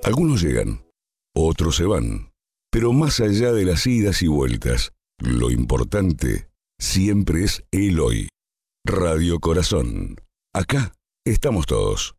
Algunos llegan, otros se van, pero más allá de las idas y vueltas, lo importante siempre es el hoy. Radio Corazón. Acá estamos todos.